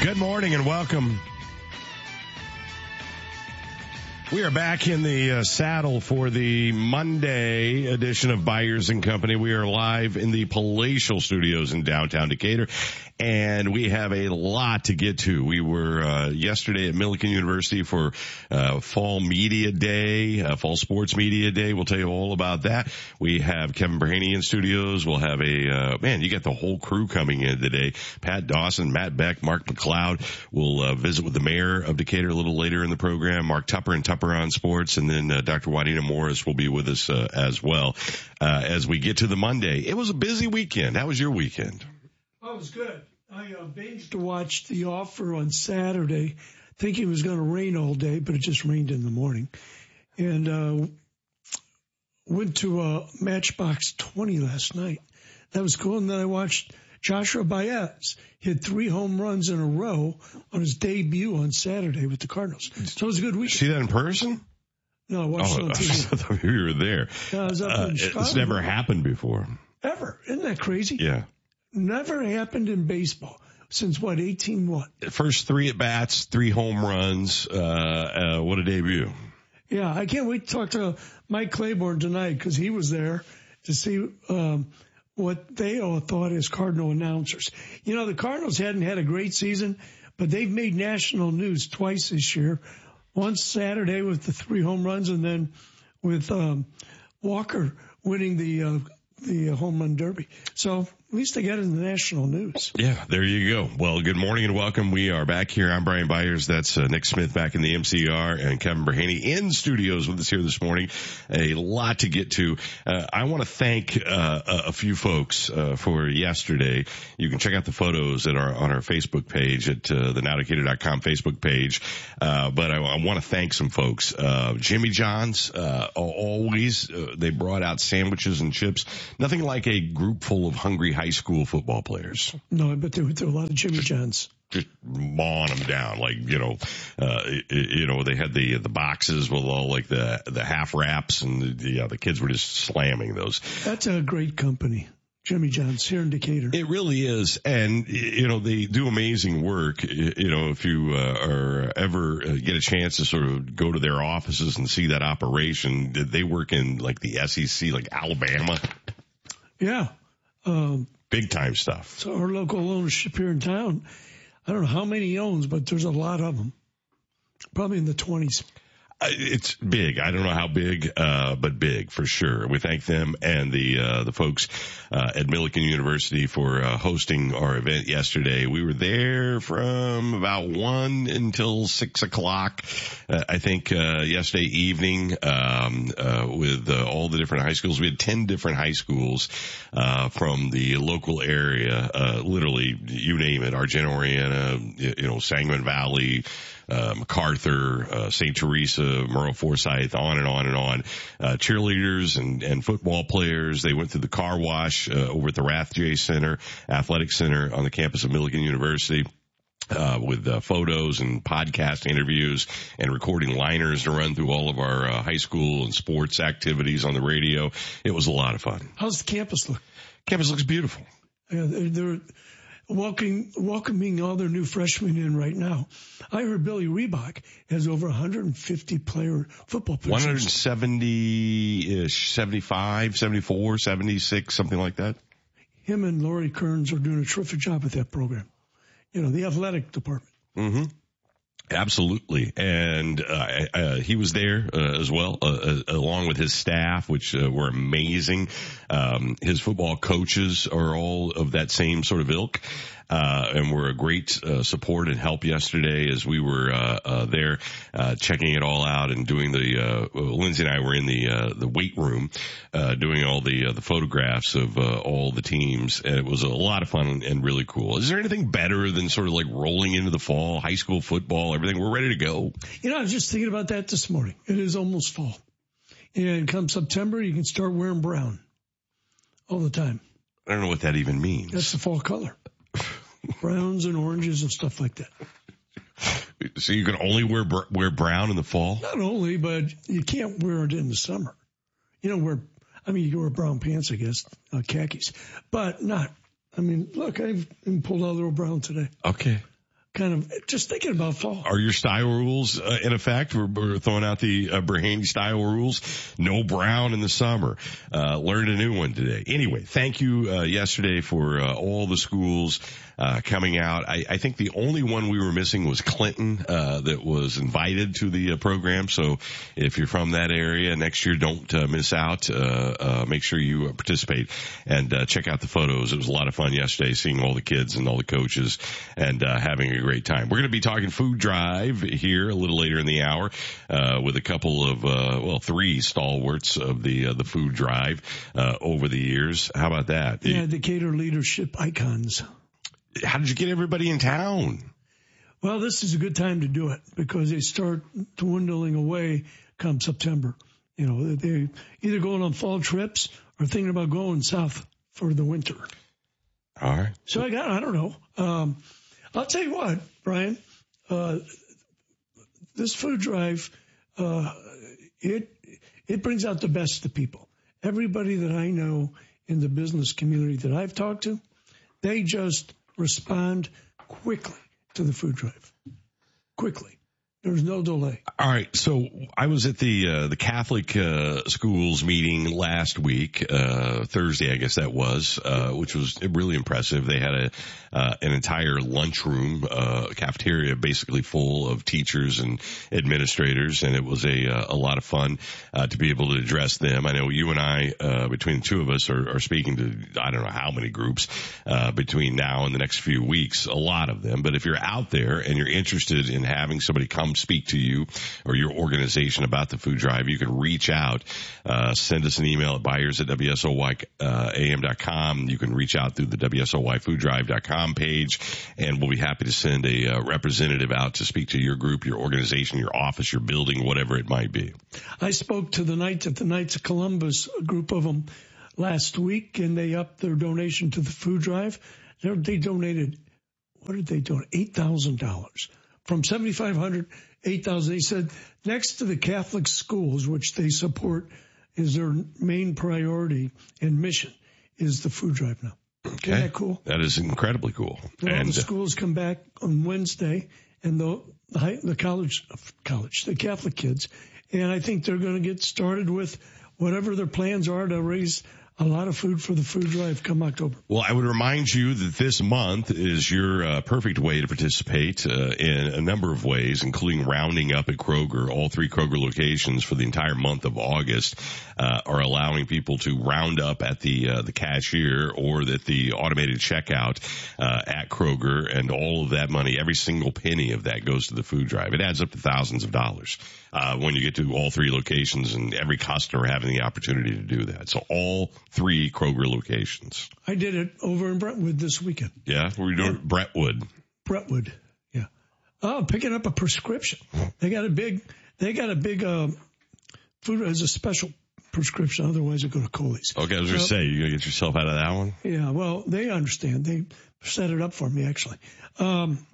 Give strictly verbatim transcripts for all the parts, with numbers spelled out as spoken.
Good morning and welcome. We are back in the uh, saddle for the Monday edition of Byers and Company. We are live in the Palatial Studios in downtown Decatur, and we have a lot to get to. We were uh, yesterday at Millikan University for uh, Fall Media Day, uh, Fall Sports Media Day. We'll tell you all about that. We have Kevin Brahaney in studios. We'll have a, uh, man, you got the whole crew coming in today. Pat Dawson, Matt Beck, Mark McLeod. We'll uh, visit with the mayor of Decatur a little later in the program, Mark Tupper and Tupper on Sports, and then uh, Doctor Juanita Morris will be with us uh, as well uh, as we get to the Monday. It was a busy weekend. How was your weekend? Oh, it was good. I uh, binged to watch The Offer on Saturday, thinking it was going to rain all day, but it just rained in the morning. And uh, went to uh, Matchbox twenty last night. That was cool. And then I watched Joshua Baez hit three home runs in a row on his debut on Saturday with the Cardinals. So it was a good weekend. See that in person? No, I watched oh, it on T V. I thought you were there. No, I was up uh, in Chicago. It's never happened before. Ever. Isn't that crazy? Yeah. Never happened in baseball since, what, eighteen what? First three at-bats, three home runs. Uh, uh, what a debut. Yeah, I can't wait to talk to Mike Claiborne tonight because he was there to see um, what they all thought as Cardinal announcers. You know, the Cardinals hadn't had a great season, but they've made national news twice this year. Once Saturday with the three home runs, and then with um, Walker winning the uh, the home run derby. So at least they got in the national news. Yeah, there you go. Well, good morning and welcome. We are back here. I'm Brian Byers. That's uh, Nick Smith back in the M C R, and Kevin Brahaney in studios with us here this morning. A lot to get to. Uh, I want to thank uh, a few folks uh, for yesterday. You can check out the photos that are on our Facebook page at uh, the now decatur dot com Facebook page. Uh, but I, I want to thank some folks. Uh, Jimmy John's, uh, always, uh, they brought out sandwiches and chips. Nothing like a group full of hungry high school football players. No, I bet there were, there were a lot of Jimmy Johns. Just mawing them down, like, you know, uh, you know, they had the, the boxes with all like the, the half wraps, and the, yeah, the kids were just slamming those. That's a great company. Jimmy John's here in Decatur. It really is. And, you know, they do amazing work. You know, if you uh, are ever uh, get a chance to sort of go to their offices and see that operation, they work in like the S E C, like Alabama. Yeah. Um, Big time stuff. So our local ownership here in town, I don't know how many he owns, but there's a lot of them. Probably in the twenties. It's big. I don't know how big, uh, but big for sure. We thank them and the, uh, the folks, uh, at Millikan University for, uh, hosting our event yesterday. We were there from about one until six o'clock, uh, I think, uh, yesterday evening, um, uh, with, uh, all the different high schools. We had ten different high schools, uh, from the local area, uh, literally, you name it, Argent-Oriana, you know, Sangamon Valley, Uh, MacArthur, uh, Saint Teresa, Merle Forsyth, on and on and on. Uh, cheerleaders and, and football players. They went through the car wash, uh, over at the Rathje Center, Athletic Center on the campus of Millikan University. Uh, with, uh, photos and podcast interviews and recording liners to run through all of our, uh, high school and sports activities on the radio. It was a lot of fun. How's the campus look? Campus looks beautiful. Yeah, they're, they're welcoming, welcoming all their new freshmen in right now. I heard Billy Reebok has over one hundred fifty player football players. one hundred seventy-ish, seventy-five, seventy-four, seventy-six, something like that. Him and Laurie Kearns are doing a terrific job with that program. You know, the athletic department. Mm-hmm. Absolutely. And uh, uh he was there uh, as well, uh, uh, along with his staff, which uh, were amazing. Um his football coaches are all of that same sort of ilk. Uh, and were a great uh, support and help yesterday as we were uh, uh, there uh, checking it all out and doing the. Uh, Lindsay and I were in the uh, the weight room uh, doing all the uh, the photographs of uh, all the teams, and it was a lot of fun and really cool. Is there anything better than sort of like rolling into the fall, high school football, everything? We're ready to go. You know, I was just thinking about that this morning. It is almost fall, and come September, you can start wearing brown all the time. I don't know what that even means. That's the fall color. Browns and oranges and stuff like that. So you can only wear wear brown in the fall? Not only, but you can't wear it in the summer. You don't wear, I mean, you can wear brown pants, I guess, uh, khakis, but not. I mean, look, I've pulled out a little brown today. Okay. kind of just thinking about fall. Are your style rules uh, in effect? We're, we're throwing out the uh, Berhaney style rules. No brown in the summer. Uh, learned a new one today. Anyway, thank you uh, yesterday for uh, all the schools uh, coming out. I, I think the only one we were missing was Clinton uh, that was invited to the uh, program. So if you're from that area next year, don't uh, miss out. Uh, uh, make sure you uh, participate and uh, check out the photos. It was a lot of fun yesterday seeing all the kids and all the coaches and uh, having a great time. We're going to be talking food drive here a little later in the hour uh, with a couple of, uh, well, three stalwarts of the uh, the food drive uh, over the years. How about that? Yeah, Decatur leadership icons. How did you get everybody in town? Well, this is a good time to do it because they start dwindling away come September. You know, they either going on fall trips or thinking about going south for the winter. All right. So I got, I don't know. Um, I'll tell you what, Brian, uh, this food drive, uh, it, it brings out the best of people. Everybody that I know in the business community that I've talked to, they just respond quickly to the food drive. Quickly. There's no delay. All right. So I was at the, uh, the Catholic, uh, schools meeting last week, uh, Thursday, I guess that was, uh, which was really impressive. They had a, uh, an entire lunchroom, uh, cafeteria basically full of teachers and administrators. And it was a, uh, a lot of fun, uh, to be able to address them. I know you and I, uh, between the two of us are, are speaking to, I don't know how many groups, uh, between now and the next few weeks, a lot of them. But if you're out there and you're interested in having somebody come speak to you or your organization about the food drive, you can reach out, uh, send us an email at buyers at W S O Y A M dot com. You can reach out through the W S O Y food drive dot com page, and we'll be happy to send a uh, representative out to speak to your group, your organization, your office, your building, whatever it might be. I spoke to the Knights at the Knights of Columbus, a group of them, last week, and they upped their donation to the food drive. They're, they donated, what did they donate? eight thousand dollars. From seventy-five hundred dollars, eight thousand dollars. They said next to the Catholic schools, which they support, is their main priority and mission is the food drive now. Okay. Isn't that cool? That is incredibly cool. And, and all the schools come back on Wednesday, and the the, high, the college, college, the Catholic kids, and I think they're going to get started with whatever their plans are to raise a lot of food for the food drive come October. Well, I would remind you that this month is your uh, perfect way to participate uh, in a number of ways, including rounding up at Kroger. All three Kroger locations for the entire month of August uh, are allowing people to round up at the uh, the cashier or at the automated checkout uh, at Kroger, and all of that money, every single penny of that goes to the food drive. It adds up to thousands of dollars uh, when you get to all three locations, and every customer having the opportunity to do that. So all three Kroger locations. I did it over in Brentwood this weekend. Yeah, what were you doing? Yeah. Brentwood. Brentwood, yeah. Oh, picking up a prescription. They got a big, they got a big, uh, food as a special prescription. Otherwise, I go to Coley's. Okay, I was going to say, you going to get yourself out of that one? Yeah, well, they understand. They set it up for me, actually. Um,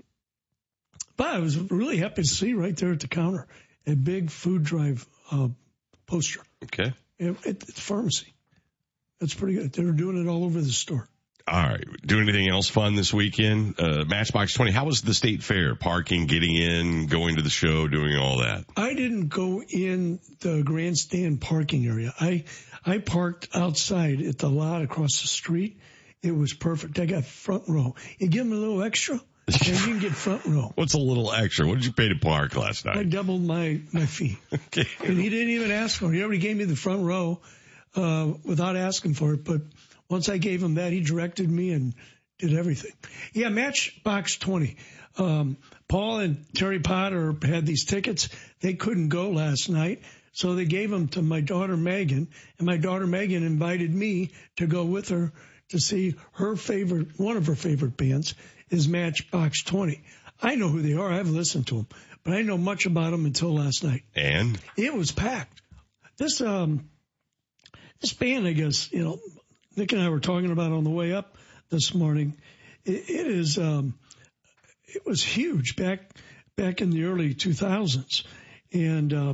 but I was really happy to see right there at the counter a big food drive, uh, poster. Okay. It, it, it's pharmacy. That's pretty good. They're doing it all over the store. All right. Doing anything else fun this weekend? Uh, Matchbox twenty. How was the state fair? Parking, getting in, going to the show, doing all that? I didn't go in the grandstand parking area. I, I parked outside at the lot across the street. It was perfect. I got front row. You give them a little extra and you can get front row. What's a little extra? What did you pay to park last night? I doubled my, my fee. Okay. And he didn't even ask for it. He already gave me the front row. Uh, without asking for it, but once I gave him that, he directed me and did everything. Yeah, Matchbox twenty. Um, Paul and Terry Potter had these tickets. They couldn't go last night, so they gave them to my daughter Megan, and my daughter Megan invited me to go with her to see her favorite, one of her favorite bands is Matchbox twenty. I know who they are. I've listened to them, but I didn't know much about them until last night. And? It was packed. This, um, This band, I guess, you know, Nick and I were talking about on the way up this morning. It, it is, um, it was huge back, back in the early two thousands. And, uh,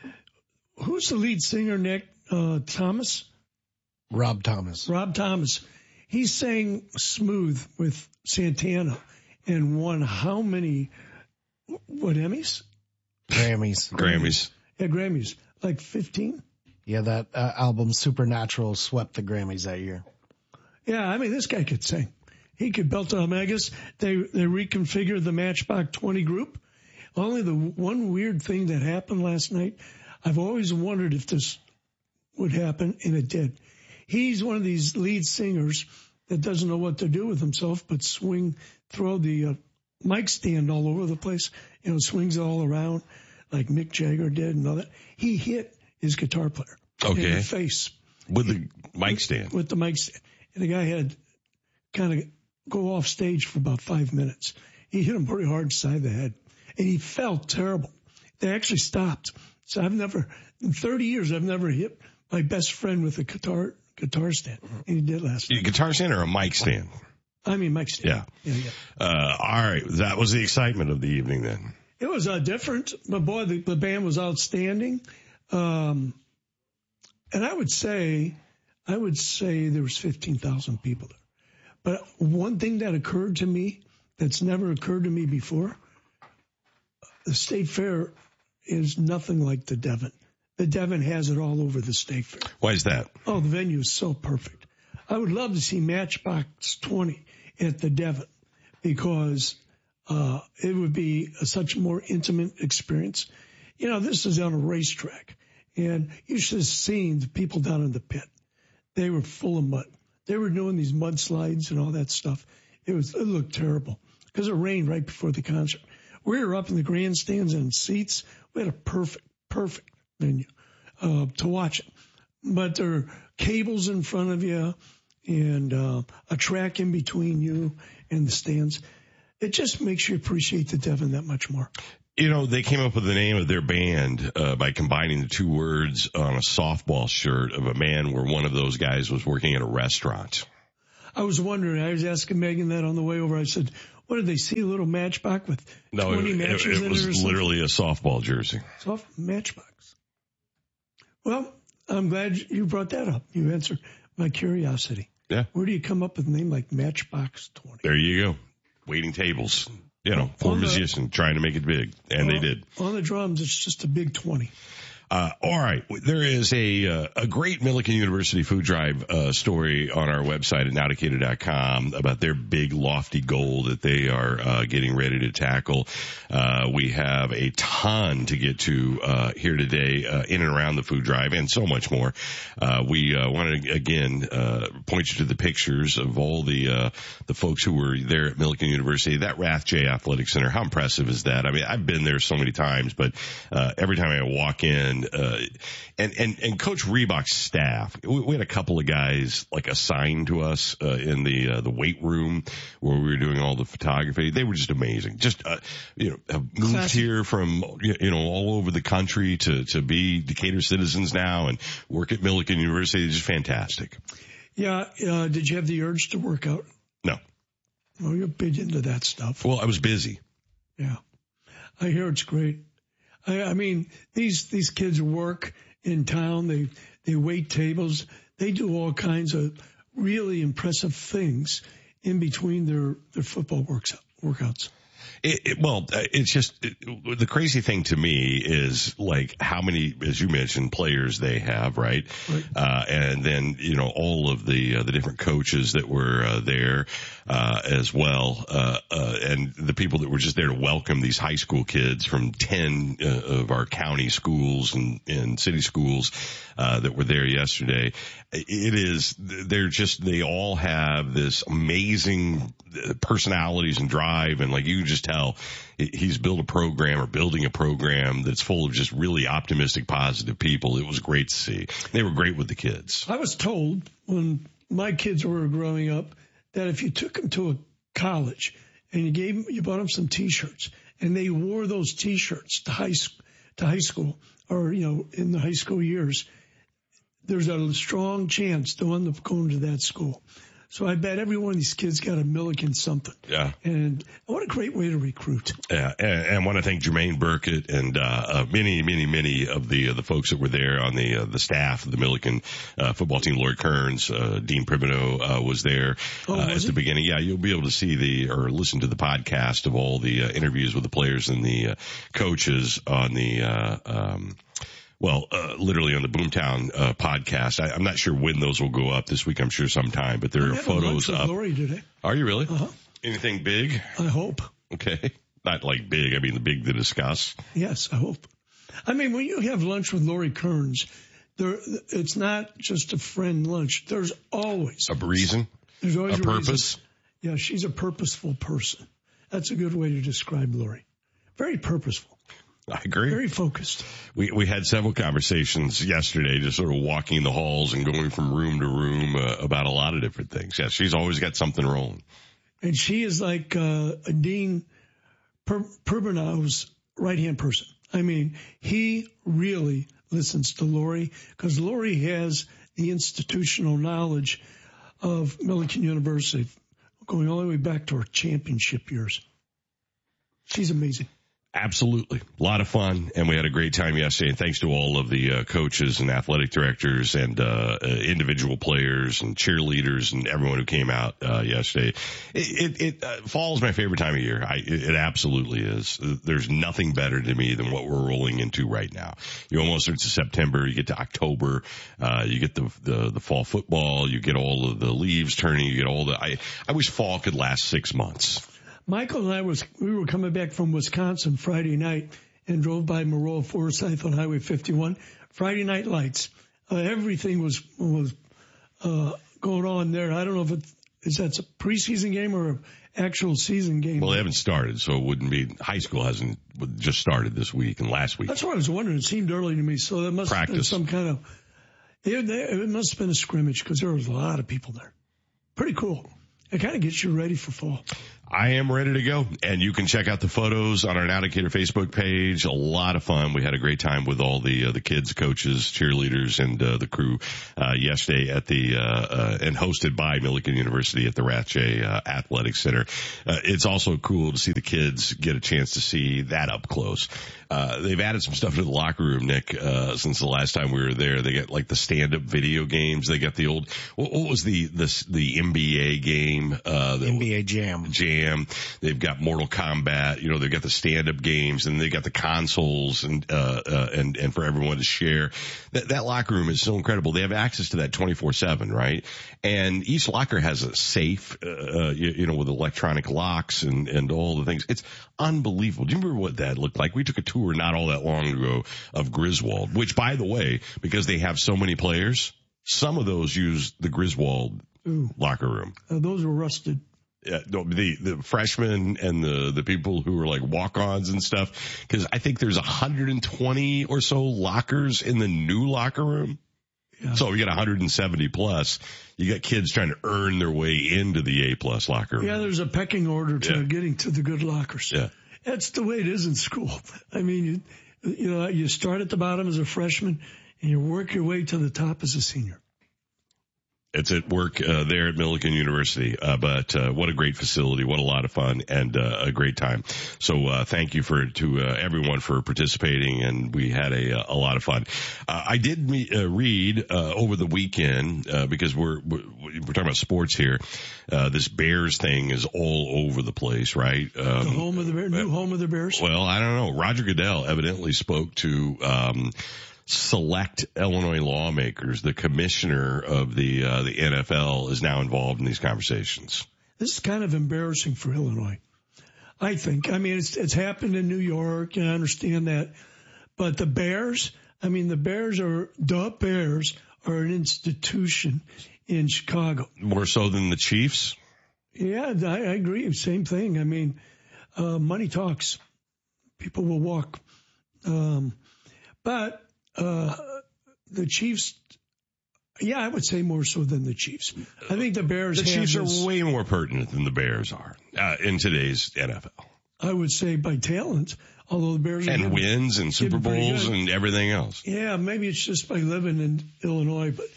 who's the lead singer, Nick? Uh, Thomas? Rob Thomas. Rob Thomas. He sang Smooth with Santana. and won how many, what, Emmys? Grammys. Grammys. Yeah, Grammys. Like fifteen? Yeah, that uh, album Supernatural swept the Grammys that year. Yeah, I mean, this guy could sing. He could belt Omegas. They they reconfigured the Matchbox twenty group. Only the one weird thing that happened last night, I've always wondered if this would happen, and it did. He's one of these lead singers that doesn't know what to do with himself but swing, throw the uh, mic stand all over the place, you know, swings it all around like Mick Jagger did and all that. He hit his guitar player Okay. in the face. With the mic stand. With the mic stand. And the guy had kind of go off stage for about five minutes. He hit him pretty hard side the head. And he felt terrible. They actually stopped. So I've never, in thirty years, I've never hit my best friend with a guitar guitar stand. And he did last night. A guitar stand or a mic stand? I mean, mic stand. Yeah. Yeah, yeah. Uh, all right. That was the excitement of the evening then. It was uh, different, but boy, the, the band was outstanding. Um, and I would say, I would say there was fifteen thousand people there. But one thing that occurred to me that's never occurred to me before, the State Fair is nothing like the Devon. The Devon has it all over the State Fair. Why is that? Oh, the venue is so perfect. I would love to see Matchbox twenty at the Devon because uh, it would be a, such a more intimate experience. You know, this is on a racetrack, and you should have seen the people down in the pit. They were full of mud. They were doing these mudslides and all that stuff. It was it looked terrible because it rained right before the concert. We were up in the grandstands and seats. We had a perfect, perfect venue uh, to watch it. But there are cables in front of you and uh, a track in between you and the stands. It just makes you appreciate the Devon that much more. You know, they came up with the name of their band uh, by combining the two words on a softball shirt of a man where one of those guys was working at a restaurant. I was wondering, I was asking Megan that on the way over. I said, what did they see, a little Matchbox with no, twenty it, matches it, it in it was or something? literally a softball jersey. Soft Matchbox. Well, I'm glad you brought that up. You answered my curiosity. Yeah. Where do you come up with a name like Matchbox twenty? There you go. Waiting tables. You know, for On the- musician trying to make it big. And they Well, did. On the drums, it's just a big twenty. Uh, all right. There is a, uh, a great Millikan University food drive, uh, story on our website at Nautica dot com about their big lofty goal that they are, uh, getting ready to tackle. Uh, we have a ton to get to, uh, here today, uh, in and around the food drive and so much more. Uh, we, uh, want to again, uh, point you to the pictures of all the, uh, the folks who were there at Millikan University. That Rathje Athletic Center, how impressive is that? I mean, I've been there so many times, but, uh, every time I walk in, Uh, and, and, and Coach Reebok's staff, we, we had a couple of guys like assigned to us, uh, in the, uh, the weight room where we were doing all the photography. They were just amazing. Just, uh, you know, have moved Classic. here from, you know, all over the country to, to be Decatur citizens now and work at Millikan University. It's just fantastic. Yeah. Uh, did you have the urge to work out? No. Oh, you're big into that stuff. Well, I was busy. Yeah. I hear it's great. I, I mean, these, these kids work in town. They, they wait tables. They do all kinds of really impressive things in between their, their football works, workouts. It, it, well, it's just it, the crazy thing to me is like how many, as you mentioned, players they have, right? Right. Uh, and then you know all of the uh, the different coaches that were uh, there uh, as well, uh, uh, and the people that were just there to welcome these high school kids from ten uh, of our county schools and, and city schools uh, that were there yesterday. It is they're just they all have this amazing personalities and drive, and like you can just tell he's built a program or building a program that's full of just really optimistic, positive people. It was great to see. They were great with the kids. I was told when my kids were growing up that if you took them to a college and you gave them, you bought them some T-shirts and they wore those T-shirts to high to high school or you know in the high school years, there's a strong chance they'll end up going to that school. So I bet every one of these kids got a Milliken something. Yeah. And what a great way to recruit. Yeah, and, and I want to thank Jermaine Burkett and uh, uh, many, many, many of the uh, the folks that were there on the uh, the staff of the Milliken uh, football team. Lori Kearns, uh, Dean Pribino uh, was there oh, uh, was at the beginning. Yeah, you'll be able to see the or listen to the podcast of all the uh, interviews with the players and the uh, coaches on the. Uh, um, Well, uh, literally on the Boomtown uh, podcast. I, I'm not sure when those will go up this week. I'm sure sometime, but there I'm are having photos lunch with up. Lori today. Are you really? Uh-huh. Anything big? I hope. Okay. Not like big. I mean, the big to discuss. Yes, I hope. I mean, when you have lunch with Lori Kearns, there, it's not just a friend lunch. There's always A reason? There's always a a purpose? Reason. Yeah, she's a purposeful person. That's a good way to describe Lori. Very purposeful. I agree. Very focused. We we had several conversations yesterday, just sort of walking the halls and going from room to room uh, about a lot of different things. Yeah, she's always got something rolling. And she is like uh, a Dean per- Perbanow's right-hand person. I mean, he really listens to Lori because Lori has the institutional knowledge of Milliken University, going all the way back to her championship years. She's amazing. Absolutely. A lot of fun, and we had a great time yesterday, and thanks to all of the uh, coaches and athletic directors and uh, uh, individual players and cheerleaders and everyone who came out uh, yesterday. It, it, it uh, fall is my favorite time of year. I, it, it absolutely is. There's nothing better to me than what we're rolling into right now. You almost start to September, you get to October, uh, you get the, the the fall football, you get all of the leaves turning, you get all the. I I wish fall could last six months. Michael and I was, we were coming back from Wisconsin Friday night and drove by Maroa Forsyth on Highway fifty-one. Friday night lights. Uh, everything was, was, uh, going on there. I don't know if it, is that a preseason game or an actual season game. Well, they haven't started, so it wouldn't be, high school hasn't just started this week and last week. That's what I was wondering. It seemed early to me. So there must Practice. have been some kind of, it, it must have been a scrimmage because there was a lot of people there. Pretty cool. It kind of gets you ready for fall. I am ready to go, and you can check out the photos on our Now Decatur Facebook page. A lot of fun. We had a great time with all the uh, the kids, coaches, cheerleaders, and uh, the crew uh, yesterday at the uh, uh, and hosted by Milliken University at the Rathje uh, Athletic Center. Uh, it's also cool to see the kids get a chance to see that up close. Uh, they've added some stuff to the locker room, Nick, uh, since the last time we were there. They got like the stand-up video games. They got the old, what, what was the, the, the N B A game? Uh, the N B A Jam. Jam. They've got Mortal Kombat. You know, they've got the stand-up games and they got the consoles and, uh, uh, and, and for everyone to share. That, that locker room is so incredible. They have access to that twenty-four seven, right? And each locker has a safe, uh, you, you know, with electronic locks and, and all the things. It's unbelievable. Do you remember what that looked like? We took a tour not all that long ago of Griswold, which, by the way, because they have so many players, some of those use the Griswold Ooh. locker room. Uh, those were rusted. Yeah, no, the the freshmen and the the people who are like walk-ons and stuff, because I think there's one hundred twenty or so lockers in the new locker room. Yeah. So you got one hundred seventy plus. You got kids trying to earn their way into the A plus locker room. Yeah, there's a pecking order to yeah. getting to the good lockers. Yeah. That's the way it is in school. I mean, you, you know, you start at the bottom as a freshman and you work your way to the top as a senior. It's at work uh, there at Milliken University, uh, but uh, what a great facility, what a lot of fun, and uh, a great time. So uh, thank you for to uh, everyone for participating, and we had a a lot of fun. Uh, I did me, uh, read uh, over the weekend uh, because we're, we're we're talking about sports here. Uh, this Bears thing is all over the place, right? Um, the home of the Bears, new home of the Bears. Well, I don't know. Roger Goodell evidently spoke to. Um, select Illinois lawmakers. The commissioner of the uh, the N F L is now involved in these conversations. This is kind of embarrassing for Illinois, I think. I mean, it's it's happened in New York, and I understand that. But the Bears, I mean, the Bears are, the Bears are an institution in Chicago. More so than the Chiefs? Yeah, I, I agree. Same thing. I mean, uh, money talks. People will walk. Um, but Uh, the Chiefs, yeah, I would say more so than the Chiefs. I think the Bears The Chiefs have are this, way more pertinent than the Bears are uh, in today's N F L. I would say by talent, although the Bears are And getting, wins and Super Bowls and everything else. Yeah, maybe it's just by living in Illinois, but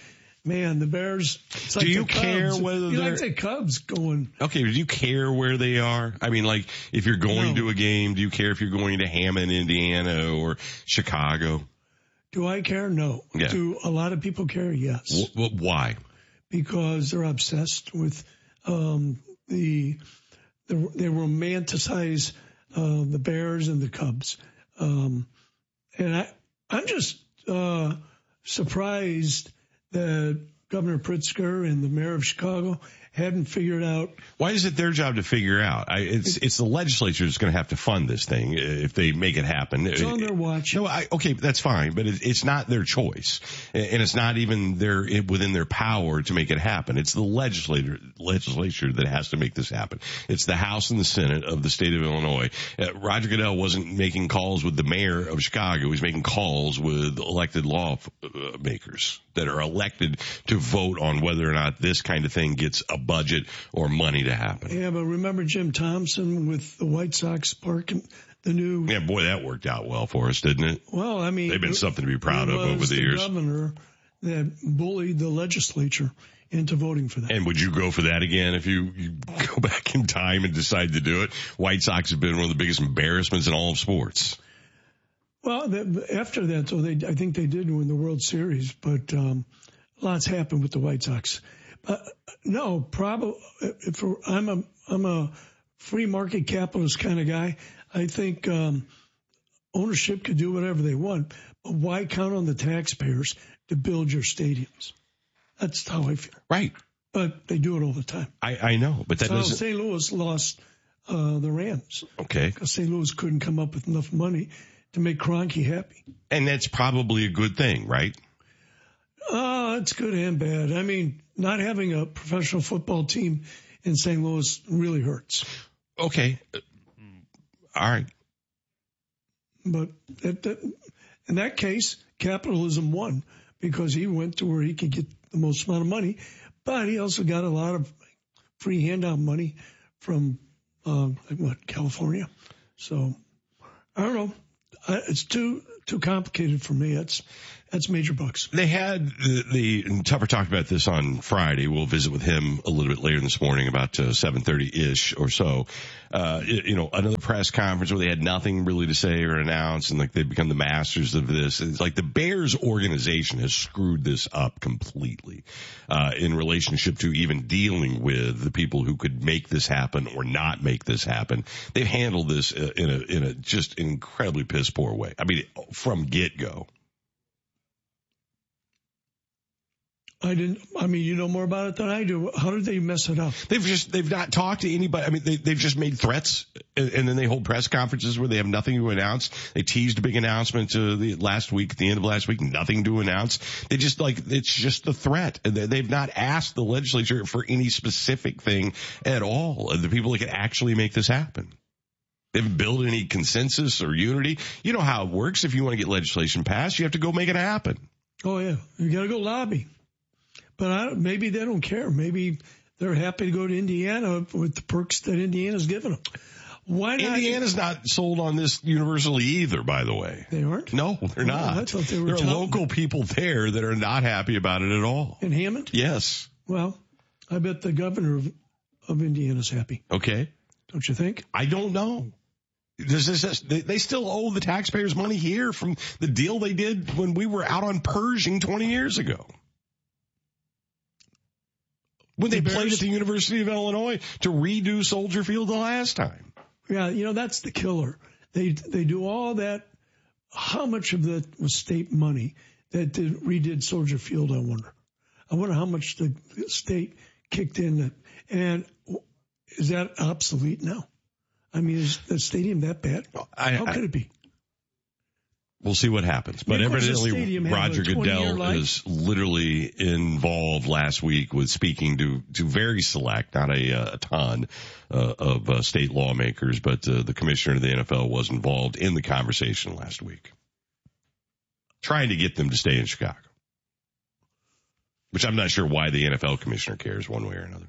Man, the Bears. It's like do you the care Cubs. whether you they're like the Cubs going? Okay, do you care where they are? I mean, like, if you're going No. to a game, do you care if you're going to Hammond, Indiana, or Chicago? Do I care? No. Yeah. Do a lot of people care? Yes. W- w- why? Because they're obsessed with um, the, the they romanticize uh, the Bears and the Cubs, um, and I I'm just uh, surprised that Governor Pritzker and the mayor of Chicago hadn't figured out. Why is it their job to figure out? I, it's it's the legislature that's going to have to fund this thing if they make it happen. It's on their watch. No, I, okay, that's fine, but it, it's not their choice, and it's not even their within their power to make it happen. It's the legislature legislature that has to make this happen. It's the House and the Senate of the state of Illinois. Uh, Roger Goodell wasn't making calls with the mayor of Chicago. He's making calls with elected lawmakers that are elected to vote on whether or not this kind of thing gets a budget or money to happen. Yeah, but remember Jim Thompson with the White Sox park and the new. Yeah, boy, that worked out well for us, didn't it? Well, I mean, They've been something to be proud it of over was the the years. Governor that bullied the legislature into voting for that. And would you go for that again if you, you go back in time and decide to do it? White Sox have been one of the biggest embarrassments in all of sports. Well, the, after that, so they, I think they did win the World Series, but um, lots happened with the White Sox. Uh, no, probably. If I'm a I'm a free market capitalist kind of guy, I think um, ownership could do whatever they want. But why count on the taxpayers to build your stadiums? That's how I feel. Right. But they do it all the time. I, I know, but that so doesn't. Saint Louis lost uh, the Rams Okay. because Saint Louis couldn't come up with enough money to make Kroenke happy. And that's probably a good thing, right? Oh, it's good and bad. I mean, not having a professional football team in Saint Louis really hurts. Okay. All right. But that, that, in that case, capitalism won because he went to where he could get the most amount of money, but he also got a lot of free handout money from, uh, like what, California. So I don't know. I, it's too too complicated for me. That's that's major bucks. They had the, the and Tupper talked about this on Friday. We'll visit with him a little bit later this morning, about uh, seven thirty ish or so. Uh, you know, another press conference where they had nothing really to say or announce, and like they've become the masters of this. It's like the Bears organization has screwed this up completely uh, in relationship to even dealing with the people who could make this happen or not make this happen. They've handled this in a in a just incredibly piss poor way. I mean, from get go. I didn't. I mean, you know more about it than I do. How did they mess it up? They've just they've not talked to anybody. I mean, they, they've just made threats, and, and then they hold press conferences where they have nothing to announce. They teased a big announcement uh, the last week, at the end of last week, nothing to announce. They just like it's just the threat. They, they've not asked the legislature for any specific thing at all. The people that can actually make this happen. They haven't built any consensus or unity. You know how it works. If you want to get legislation passed, you have to go make it happen. Oh yeah, you got to go lobby. But I, maybe they don't care. Maybe they're happy to go to Indiana with the perks that Indiana's given them. Why not? Indiana's not sold on this universally either, by the way. They aren't? No, they're not. Oh, I thought they were there are telling local me. people there that are not happy about it at all. In Hammond? Yes. Well, I bet the governor of, of Indiana's happy. Okay. Don't you think? I don't know. Does this, they, they still owe the taxpayers money here from the deal they did when we were out on Pershing twenty years ago. When they The played Bears- at the University of Illinois to redo Soldier Field the last time. Yeah, you know, that's the killer. They they do all that. How much of that was state money that did, redid Soldier Field, I wonder. I wonder how much the state kicked in. That, and is that obsolete now? I mean, is the stadium that bad? I, How I, could it be? We'll see what happens. But Yeah, of course, the evidently, stadium had Roger a twenty-year Goodell life. is literally involved last week with speaking to, to very select, not a, uh, a ton, uh, of uh, state lawmakers, but uh, the commissioner of the N F L was involved in the conversation last week, trying to get them to stay in Chicago, which I'm not sure why the N F L commissioner cares one way or another.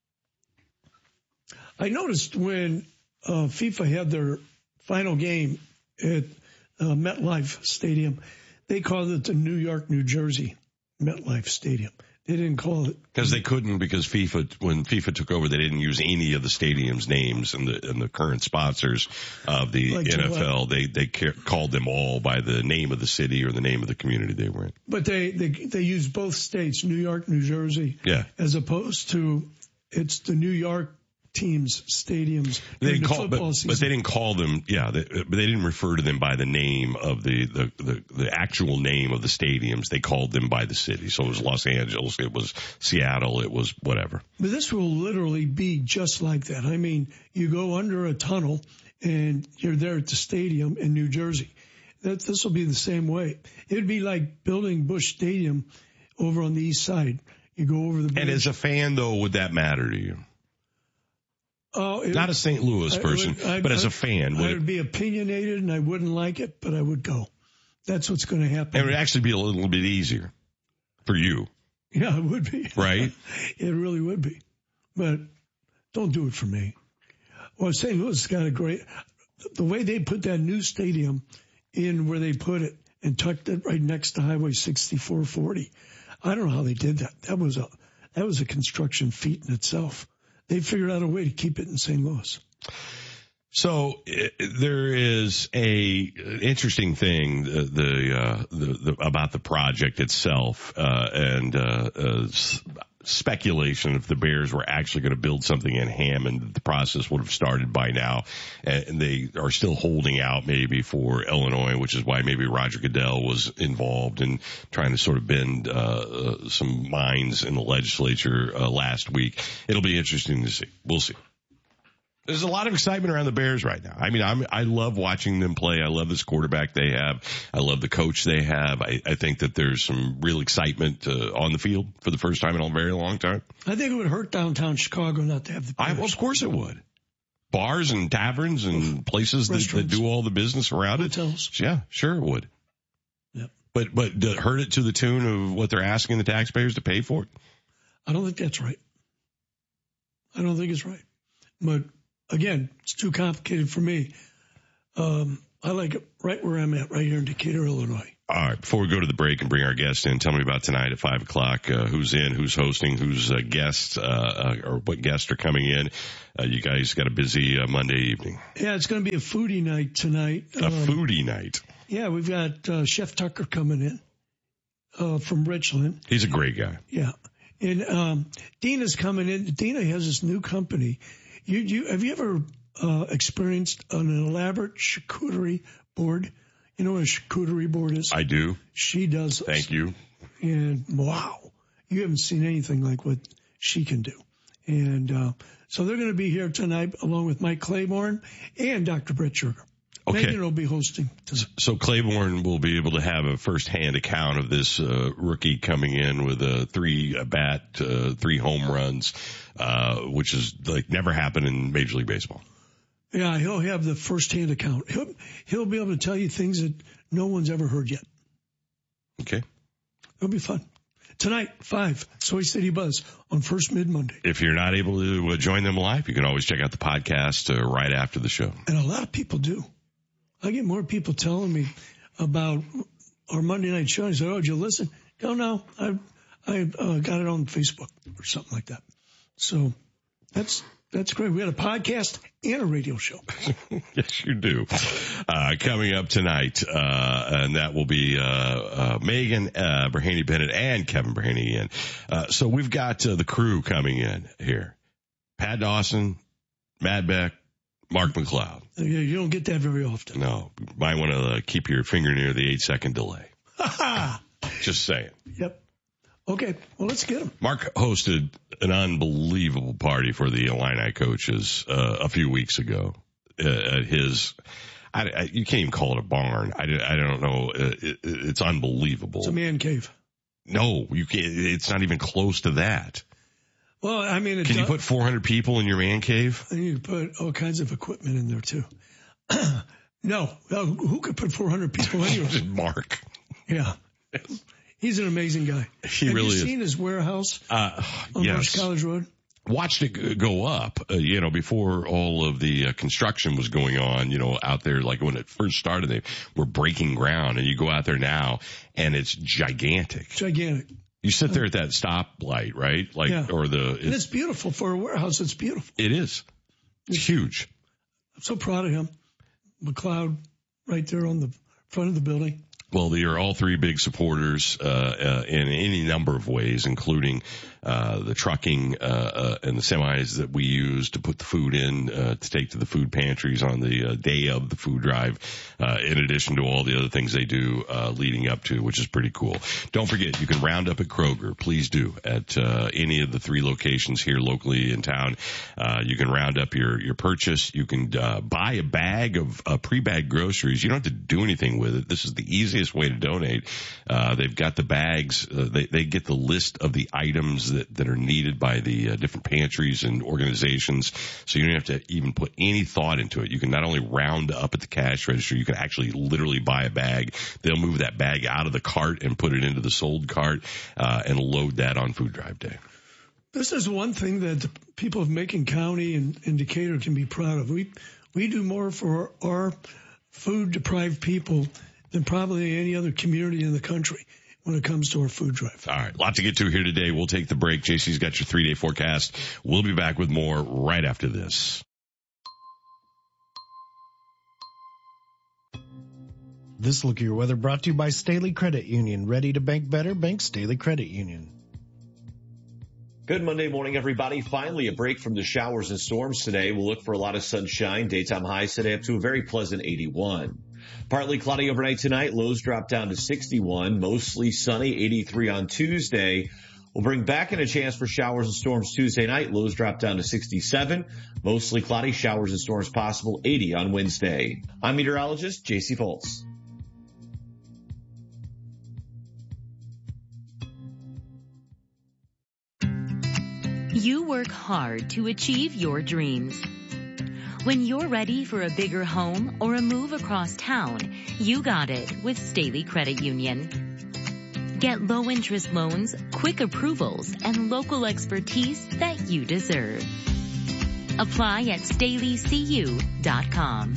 I noticed when uh, FIFA had their final game at uh, MetLife Stadium, they called it the New York, New Jersey MetLife Stadium. They didn't call it. Because they couldn't, because FIFA, when FIFA took over, they didn't use any of the stadium's names and the and the current sponsors of the like N F L. They they called them all by the name of the city or the name of the community they were in. But they they they used both states, New York, New Jersey, yeah, as opposed to it's the New York teams, stadiums, they didn't the call, but, but they didn't call them, yeah, they, but they didn't refer to them by the name of the, the, the, the actual name of the stadiums. They called them by the city. So it was Los Angeles, it was Seattle, it was whatever. But this will literally be just like that. I mean, you go under a tunnel and you're there at the stadium in New Jersey. That, this will be the same way. It'd be like building Busch Stadium over on the east side. You go over the bridge. And as a fan, though, would that matter to you? Oh, it, not a Saint Louis person, would, but I, as a fan. Would I would it, be opinionated and I wouldn't like it, but I would go. That's what's going to happen. It would actually be a little bit easier for you. Yeah, it would be. Right? It really would be. But don't do it for me. Well, Saint Louis has got a great, the way they put that new stadium in where they put it and tucked it right next to Highway sixty-four forty. I don't know how they did that. That was a, that was a construction feat in itself. They figured out a way to keep it in Saint Louis. So uh, there is a interesting thing the, the, uh, the, the about the project itself, uh, and uh, uh, speculation if the Bears were actually going to build something in Hammond. The process would have started by now, and they are still holding out maybe for Illinois, which is why maybe Roger Goodell was involved in trying to sort of bend uh, uh, some minds in the legislature uh, last week. It'll be interesting to see. We'll see. There's a lot of excitement around the Bears right now. I mean, I'm, I love watching them play. I love this quarterback they have. I love the coach they have. I, I think that there's some real excitement uh, on the field for the first time in a very long time. I think it would hurt downtown Chicago not to have the Bears. I, well, of course it would. Bars and taverns and places that, that do all the business around Hotels. it. Yeah, sure it would. Yep. But, but to hurt it to the tune of what they're asking the taxpayers to pay for it? I don't think that's right. I don't think it's right. But again, it's too complicated for me. Um, I like it right where I'm at, right here in Decatur, Illinois. All right. Before we go to the break and bring our guests in, tell me about tonight at five o'clock. Uh, who's in, who's hosting, who's uh, guests, uh, uh, or what guests are coming in. Uh, you guys got a busy uh, Monday evening. Yeah, it's going to be a foodie night tonight. A um, foodie night. Yeah, we've got uh, Chef Tucker coming in uh, from Richland. He's a great guy. Yeah. And um, Dina's coming in. Dina has this new company. You, you have you ever uh, experienced an elaborate charcuterie board? You know what a charcuterie board is? I do. She does. Those. Thank you. And wow, you haven't seen anything like what she can do. And uh, so they're going to be here tonight along with Mike Claiborne and Doctor Brett Sugar. Okay. Megan will be hosting tonight. So Claiborne will be able to have a first-hand account of this uh, rookie coming in with a three at bat, uh, three home runs, uh, which is like never happened in Major League Baseball. Yeah, he'll have the first-hand account. He'll, he'll be able to tell you things that no one's ever heard yet. Okay. It'll be fun. Tonight, five, Soy City Buzz on First Mid Monday. If you're not able to uh, join them live, you can always check out the podcast uh, right after the show. And a lot of people do. I get more people telling me about our Monday night show. I said, oh, did you listen? No, no, I I uh, got it on Facebook or something like that. So that's that's great. We had a podcast and a radio show. Yes, you do. Uh, coming up tonight, uh, and that will be uh, uh, Megan uh, Berhaney Bennett and Kevin Berhaney in. Uh, so we've got uh, the crew coming in here. Pat Dawson, Matt Beck, Mark McLeod. You don't get that very often. No. You might want to uh, keep your finger near the eight-second delay. Just saying. Yep. Okay. Well, let's get them. Mark hosted an unbelievable party for the Illini coaches uh, a few weeks ago uh, at his I, I, you can't even call it a barn. I, I don't know. It, it, it's unbelievable. It's a man cave. No, you can't. It's not even close to that. Well, I mean, it can does, you put four hundred people in your man cave? And you can put all kinds of equipment in there too. No, no, who could put four hundred people anywhere? Mark. Yeah. He's an amazing guy. He Have really you is. seen his warehouse uh, on yes. Rush College Road? Watched it go up, uh, you know, before all of the uh, construction was going on, you know, out there, like when it first started, they were breaking ground, and you go out there now and it's gigantic. Gigantic. You sit there at that stoplight, right? Like, Yeah. or the, And it's beautiful for a warehouse. It's beautiful. it is. It's huge. I'm so proud of him. McLeod right there on the front of the building. Well, they are all three big supporters uh, uh, in any number of ways, including uh, the trucking uh, uh, and the semis that we use to put the food in uh, to take to the food pantries on the uh, day of the food drive, uh, in addition to all the other things they do uh, leading up to, which is pretty cool. Don't forget, you can round up at Kroger. Please do at uh, any of the three locations here locally in town. Uh, you can round up your, your purchase. You can uh, buy a bag of uh, pre-bagged groceries. You don't have to do anything with it. This is the easiest way to donate. Uh, they've got the bags. Uh, they, they get the list of the items that, that are needed by the uh, different pantries and organizations. So you don't have to even put any thought into it. You can not only round up at the cash register, you can actually literally buy a bag. They'll move that bag out of the cart and put it into the sold cart, uh, and load that on Food Drive Day. This is one thing that the people of Macon County and, and Decatur can be proud of. We, we do more for our food deprived people than probably any other community in the country when it comes to our food drive. All right, lot to get to here today. We'll take the break. J C's got your three-day forecast. We'll be back with more right after this. This look at your weather brought to you by Staley Credit Union. Ready to bank better? Bank Staley Credit Union. Good Monday morning, everybody. Finally, a break from the showers and storms today. We'll look for a lot of sunshine. Daytime highs today up to a very pleasant eighty-one. Partly cloudy overnight tonight. Lows drop down to sixty-one. Mostly sunny, eighty-three on Tuesday. We'll bring back in a chance for showers and storms Tuesday night. Lows drop down to sixty-seven. Mostly cloudy, showers and storms possible, eighty on Wednesday. I'm meteorologist J C Foltz. You work hard to achieve your dreams. When you're ready for a bigger home or a move across town, you got it with Staley Credit Union. Get low interest loans, quick approvals, and local expertise that you deserve. Apply at staley c u dot com.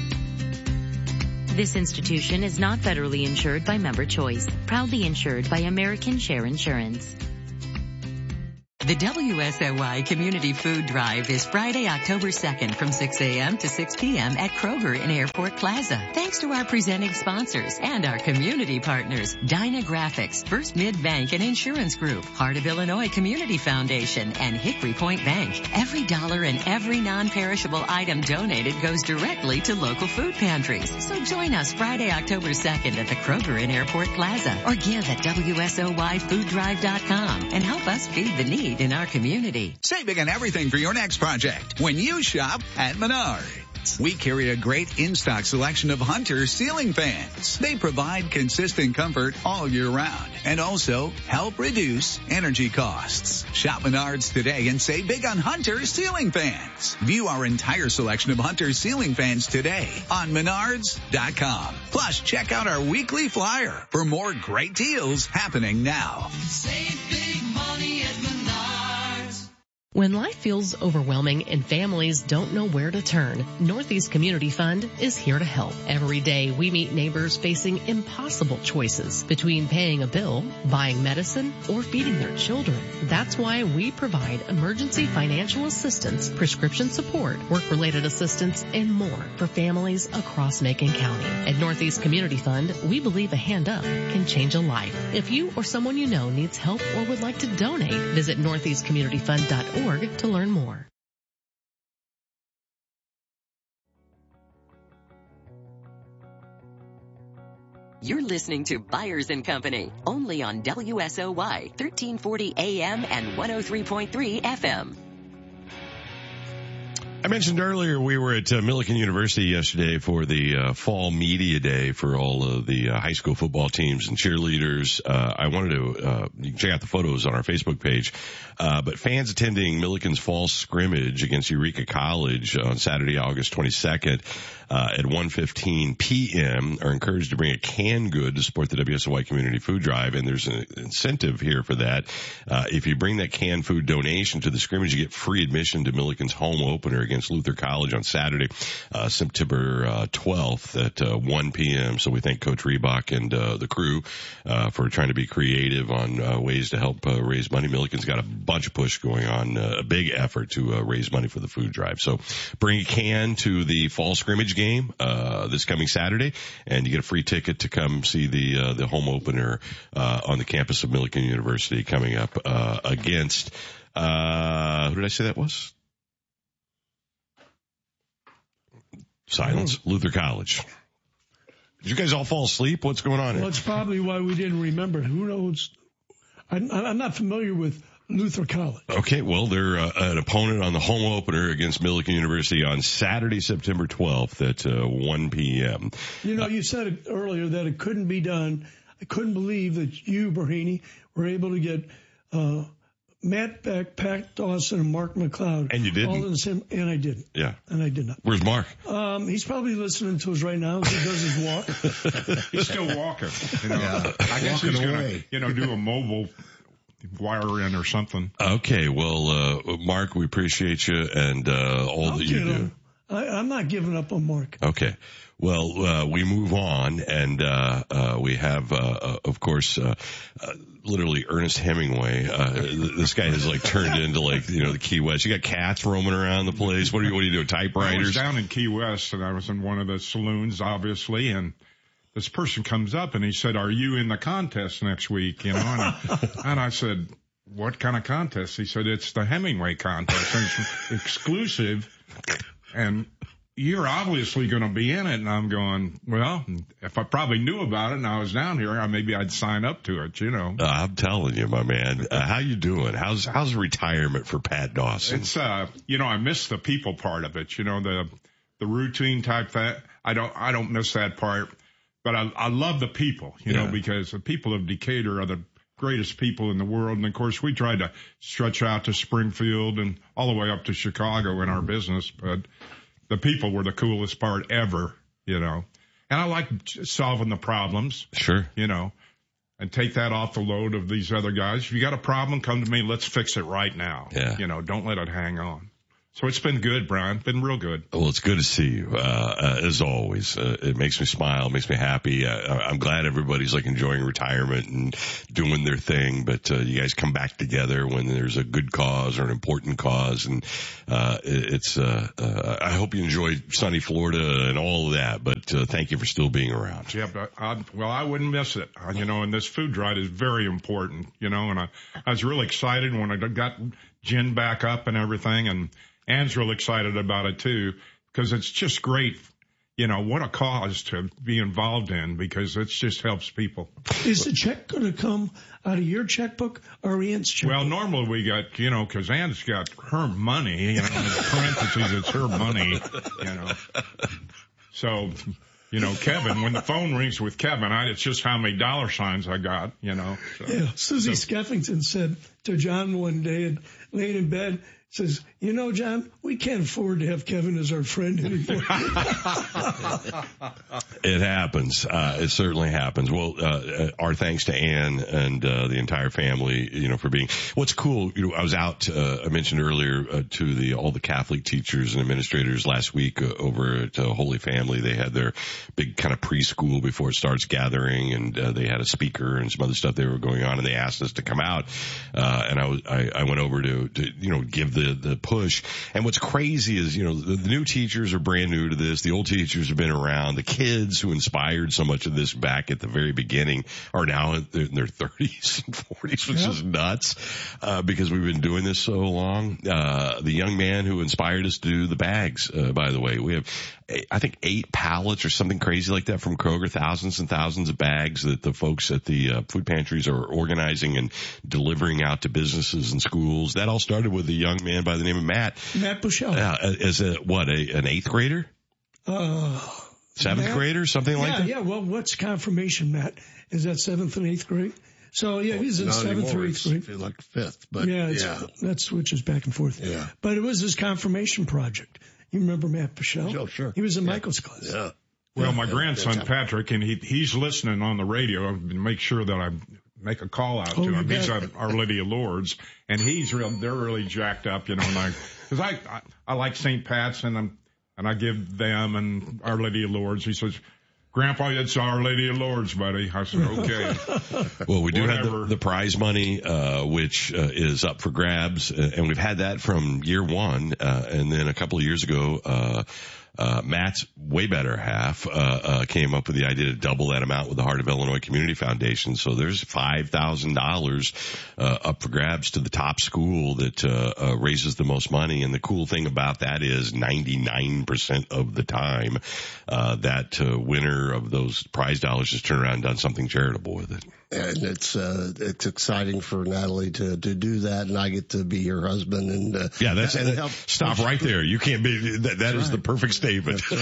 This institution is not federally insured by Member Choice, proudly insured by American Share Insurance. The W S O Y Community Food Drive is Friday, October second from six a.m. to six p.m. at Kroger in Airport Plaza. Thanks to our presenting sponsors and our community partners, Dynagraphics, First Mid Bank and Insurance Group, Heart of Illinois Community Foundation, and Hickory Point Bank. Every dollar and every non-perishable item donated goes directly to local food pantries. So join us Friday, October second at the Kroger in Airport Plaza, or give at W S O Y food drive dot com and help us feed the need in our community. Saving on everything for your next project when you shop at Menards. We carry a great in-stock selection of Hunter ceiling fans. They provide consistent comfort all year round and also help reduce energy costs. Shop Menards today and save big on Hunter ceiling fans. View our entire selection of Hunter ceiling fans today on menards dot com. Plus, check out our weekly flyer for more great deals happening now. Save big money at Menards. When life feels overwhelming and families don't know where to turn, Northeast Community Fund is here to help. Every day we meet neighbors facing impossible choices between paying a bill, buying medicine, or feeding their children. That's why we provide emergency financial assistance, prescription support, work-related assistance, and more for families across Macon County. At Northeast Community Fund, we believe a hand up can change a life. If you or someone you know needs help or would like to donate, visit northeast community fund dot org to learn more. You're listening to Byers and Company, only on W S O Y, thirteen forty A M and one oh three point three F M. I mentioned earlier we were at uh, Millikan University yesterday for the uh, fall media day for all of the uh, high school football teams and cheerleaders. Uh, I wanted to, uh, you can check out the photos on our Facebook page. Uh, but fans attending Millikan's fall scrimmage against Eureka College on Saturday, August twenty-second, uh, at one fifteen p.m. are encouraged to bring a canned good to support the W S O Y Community Food Drive. And there's an incentive here for that. Uh, if you bring that canned food donation to the scrimmage, you get free admission to Millikan's home opener against against Luther College on Saturday, uh, September uh, twelfth at uh, one p.m. So we thank Coach Reebok and uh, the crew uh, for trying to be creative on uh, ways to help uh, raise money. Milliken's got a bunch of push going on, uh, a big effort to uh, raise money for the food drive. So bring a can to the fall scrimmage game uh, this coming Saturday, and you get a free ticket to come see the uh, the home opener uh, on the campus of Milliken University coming up uh, against, uh, who did I say that was? Silence. Mm. Luther College. Did you guys all fall asleep? What's going on here? Well, it's probably why we didn't remember. Who knows? I'm, I'm not familiar with Luther College. Okay, well, they're uh, an opponent on the home opener against Milliken University on Saturday, September twelfth at uh, one p.m. You know, uh, you said it earlier that it couldn't be done. I couldn't believe that you, Berhini, were able to get uh, Matt Beck, Pat Dawson, and Mark McLeod. And you didn't? All in the same, and I didn't. Yeah. And I did not. Where's Mark? Um, he's probably listening to us right now as he does his walk. He's still walking. You know, yeah. I guess walking he's going to, you know, do a mobile wire in or something. Okay, well, uh, Mark, we appreciate you and uh, all I'll that you do. Him. I, I'm not giving up on Mark. Okay. Well, uh, we move on, and uh, uh, we have, uh, uh, of course, uh, uh, literally Ernest Hemingway. Uh, this guy has like turned into like, you know, the Key West. You got cats roaming around the place. What are you, what are you doing? Typewriters? I was down in Key West, and I was in one of the saloons, obviously, and this person comes up and he said, "Are you in the contest next week?" You know, and I, and I said, "What kind of contest?" He said, "It's the Hemingway contest, and it's exclusive, and you're obviously going to be in it." And I'm going, well, if I probably knew about it and I was down here, I, maybe I'd sign up to it, you know. Uh, I'm telling you, my man. Uh, how you doing? How's how's retirement for Pat Dawson? It's, uh, you know, I miss the people part of it, you know, the the routine type that. I don't I don't miss that part, but I, I love the people, you yeah. know, because the people of Decatur are the greatest people in the world. And of course, we tried to stretch out to Springfield and all the way up to Chicago in our business, but the people were the coolest part ever, you know. And I like solving the problems. Sure. You know, and take that off the load of these other guys. If you got a problem, come to me. Let's fix it right now. Yeah. You know, don't let it hang on. So it's been good, Brian. Been real good. Well, it's good to see you, uh, uh as always. Uh, it makes me smile, makes me happy. Uh, I'm glad everybody's like enjoying retirement and doing their thing, but uh, you guys come back together when there's a good cause or an important cause, and uh it's uh, uh I hope you enjoyed sunny Florida and all of that, but uh, thank you for still being around. Yeah, but I, well, I wouldn't miss it. Uh, you know, and this food drive is very important, you know, and I, I was really excited when I got Jen back up and everything, and Ann's real excited about it too, because it's just great. You know, what a cause to be involved in, because it just helps people. Is the check going to come out of your checkbook or Ann's checkbook? Well, normally we got, you know, because Ann's got her money, you know, in parentheses, it's her money, you know. So, you know, Kevin, when the phone rings with Kevin, I, it's just how many dollar signs I got, you know. So, yeah, Susie so. Skeffington said to John one day, and laying in bed, says, "You know, John, we can't afford to have Kevin as our friend anymore." It happens. Uh, it certainly happens. Well, uh, our thanks to Ann and uh, the entire family, you know, for being. What's cool, you know, I was out. Uh, I mentioned earlier uh, to the all the Catholic teachers and administrators last week uh, over at uh, Holy Family. They had their big kind of preschool before it starts gathering, and uh, they had a speaker and some other stuff they were going on, and they asked us to come out. Uh, and I was, I, I went over to, to, you know, give the, the push. And what's crazy is, you know, the, the new teachers are brand new to this. The old teachers have been around. The kids who inspired so much of this back at the very beginning are now in their, in their thirties and forties, which yeah. is nuts, uh, because we've been doing this so long. Uh, the young man who inspired us to do the bags, uh, by the way, we have, I think eight pallets or something crazy like that from Kroger, thousands and thousands of bags that the folks at the uh, food pantries are organizing and delivering out to businesses and schools. That all started with a young man by the name of Matt. Matt Bushell. Uh, as a, what, a, an eighth grader? Uh, Seventh Matt, grader, something yeah, like that? Yeah, well, what's confirmation, Matt? Is that seventh and eighth grade? So, yeah, he's in Not seventh anymore. or eighth grade. I feel like fifth, but yeah, it's, yeah. that switches back and forth. Yeah. But it was his confirmation project. You remember Matt Bushell? Oh, sure. He was in yeah. Michael's class. Yeah. Well, yeah, my yeah, grandson, Patrick, and he he's listening on the radio to make sure that I make a call out Oh, to you him. bet. He's at Our Lady of Lourdes, and he's real. They're really jacked up, you know. And I, because I, I I like Saint Pat's, and I'm and I give them and Our Lady of Lourdes. He says, Grandpa, it's Our Lady of Lourdes, buddy. I said, okay. Well, we do Whatever. have the, the prize money, uh, which uh, is up for grabs, uh, and we've had that from year one, uh, and then a couple of years ago, uh, uh, Matt's way better half, uh, uh, came up with the idea to double that amount with the Heart of Illinois Community Foundation. So there's five thousand dollars, uh, up for grabs to the top school that, uh, uh, raises the most money. And the cool thing about that is ninety-nine percent of the time, uh, that, uh, winner of those prize dollars has turned around and done something charitable with it. And it's, uh, it's exciting for Natalie to, to do that. And I get to be her husband and, uh, Yeah, that's, and that, help. stop right there. You can't be, that, that is right. the perfect statement.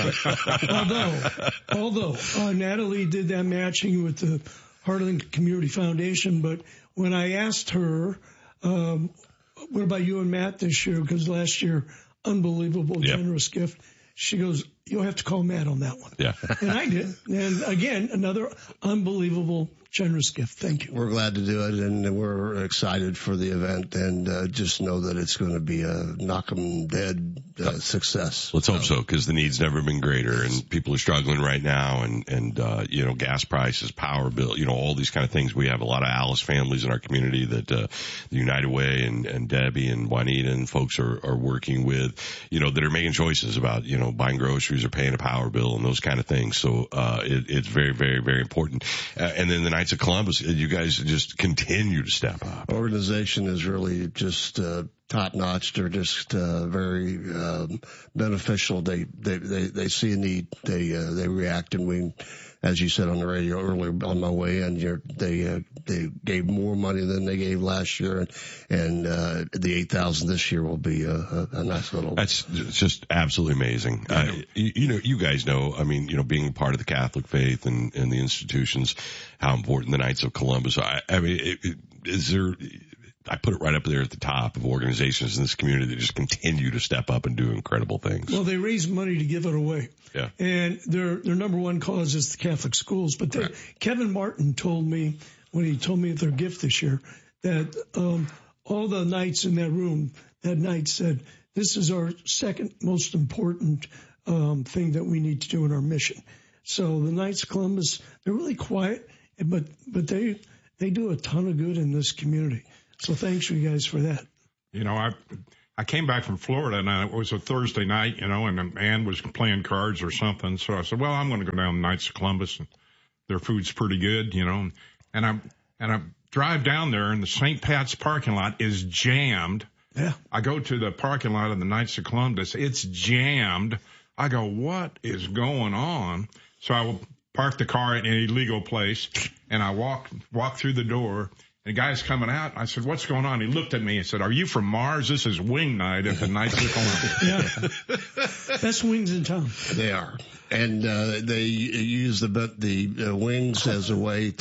although, although uh, Natalie did that matching with the Heartland Community Foundation, but when I asked her, um, what about you and Matt this year? Because last year, unbelievable, Yep. generous gift. She goes, you'll have to call Matt on that one. Yeah. And I did. And again, another unbelievable, generous gift. Thank you. We're glad to do it, and we're excited for the event, and uh, just know that it's going to be a knock 'em dead uh, success. Let's hope so, because the need's never been greater, and people are struggling right now, and, and, uh, you know, gas prices, power bill, you know, all these kind of things. We have a lot of Alice families in our community that, uh, the United Way and, and Debbie and Juanita and folks are, are working with, you know, that are making choices about, you know, buying groceries or paying a power bill and those kind of things. So, uh, it, it's very, very, very important. Uh, and then the Knights of Columbus, you guys just continue to step up. Organization is really just uh, top notch. They're just uh, very um, beneficial. They, they they they see a need. They uh, they react, and we, as you said on the radio earlier on my way in, you're, they uh, they gave more money than they gave last year, and and uh, the eight thousand this year will be a, a, a nice little. That's just absolutely amazing. Uh, you, you know, you guys know. I mean, you know, being part of the Catholic faith and and the institutions, how important the Knights of Columbus. I, I mean, it, it, is there? I put it right up there at the top of organizations in this community that just continue to step up and do incredible things. Well, they raise money to give it away. Yeah. And their their number one cause is the Catholic schools. But they, Right. Kevin Martin told me when he told me their gift this year that um, all the knights in that room that night said, this is our second most important um, thing that we need to do in our mission. So the Knights of Columbus, they're really quiet, but but they they do a ton of good in this community. So thanks you guys for that. You know, I I came back from Florida, and it was a Thursday night, you know, and Ann was playing cards or something. So I said, well, I'm going to go down to Knights of Columbus, and their food's pretty good, you know. And I and I drive down there, and the Saint Pat's parking lot is jammed. Yeah. I go to the parking lot of the Knights of Columbus. It's jammed. I go, what is going on? So I will park the car at an illegal place, and I walk walk through the door. The guy's coming out. I said, what's going on? He looked at me and said, are you from Mars? This is wing night at the Knights of Columbus. Yeah. Best wings in town. They are. And uh, they use the the uh, wings as a way